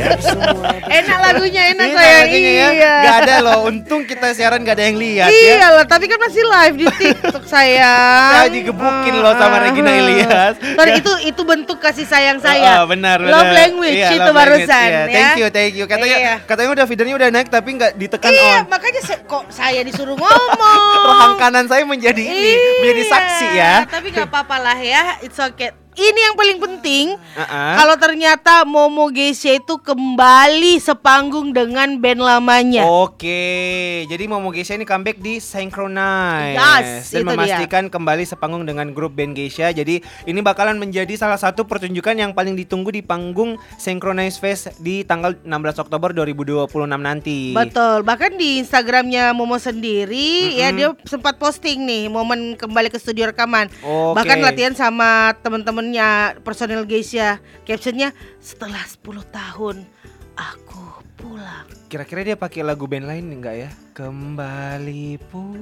Enak lagunya, enak Ini saya. lagunya ya. Iya. Gak ada loh, untung kita siaran gak ada yang lihat ya. Iya lah, tapi kan masih live di TikTok saya. Saya digebukin loh sama Regina Ilyas. Sorry, itu bentuk kasih sayang saya. Benar. Love language Iya, itu love barusan language, iya. ya. Thank you. Katanya Iya. katanya udah feedernya udah naik tapi nggak ditekan Iya, on. makanya kok saya disuruh ngomong. Rahang kanan saya menjadi ini, menjadi saksi ya. Tapi nggak apa-apa lah ya, it's okay. Ini yang paling penting. Uh-uh. Kalau ternyata Momo Geisha itu kembali sepanggung dengan band lamanya. Oke, jadi Momo Geisha ini comeback di Synchronize Yes, dan itu memastikan kembali sepanggung dengan grup band Geisha. Jadi ini bakalan menjadi salah satu pertunjukan yang paling ditunggu di panggung Synchronize Fest di tanggal 16 Oktober 2026 nanti. Betul, bahkan di Instagramnya Momo sendiri ya dia sempat posting nih momen kembali ke studio rekaman. Oke. Bahkan latihan sama temen-temennya personil Geisha. Captionnya setelah 10 tahun aku pulang. Kira-kira dia pakai lagu band lain enggak ya? Kembali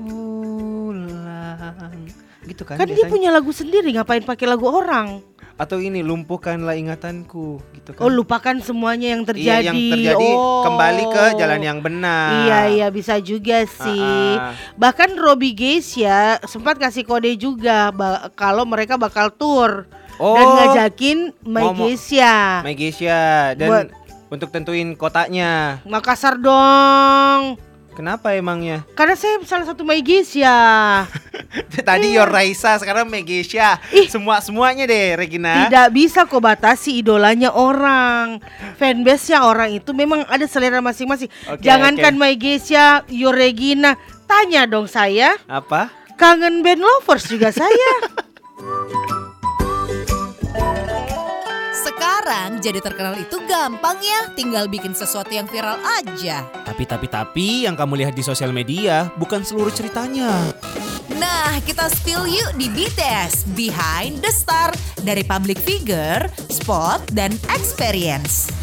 pulang. Gitu kan? Kan dia biasanya? punya lagu sendiri, ngapain pakai lagu orang? Atau ini lumpuhkanlah ingatanku gitu kan. Oh, lupakan semuanya yang terjadi. Iya, yang terjadi kembali ke jalan yang benar. Iya bisa juga sih. Bahkan Robby Geisha sempat kasih kode juga kalau mereka bakal tour dan ngajakin My Geisha. My Geisha dan untuk tentuin kotanya. Makassar dong. Kenapa emangnya? Karena saya salah satu My Geisha. Tadi Yor Raisa, sekarang My Geisha. Semuanya deh Regina. Tidak bisa kok batasi idolanya orang. Fanbase-nya orang itu memang ada selera masing-masing. Jangankan My Geisha, Yor Regina, tanya dong saya. Apa? Kangen band lovers juga saya. Sekarang jadi terkenal itu gampang ya, tinggal bikin sesuatu yang viral aja. Tapi yang kamu lihat di sosial media bukan seluruh ceritanya. Nah, kita spill yuk di BTS Behind the Star dari public figure, spot, dan experience.